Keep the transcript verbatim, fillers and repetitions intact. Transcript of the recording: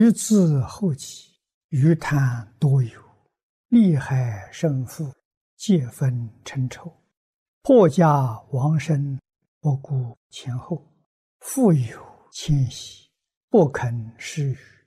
于自后起，余贪多有，利害胜负，皆分成仇。破家亡身，不顾前后，富有迁徙，不肯施予。